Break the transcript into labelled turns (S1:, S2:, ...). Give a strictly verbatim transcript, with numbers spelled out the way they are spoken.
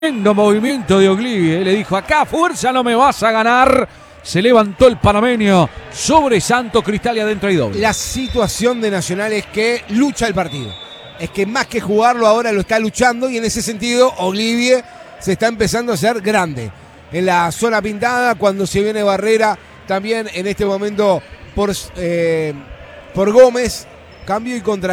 S1: Tremendo movimiento de Oglivie, le dijo: acá fuerza no me vas a ganar. Se levantó el panameño sobre Santos Cristal y adentro hay doble.
S2: La situación de Nacional es que lucha el partido. Es que más que jugarlo ahora lo está luchando y en ese sentido Oglivie se está empezando a hacer grande. En la zona pintada, cuando se viene Barrera, también en este momento por, eh, por Gómez, cambio y contra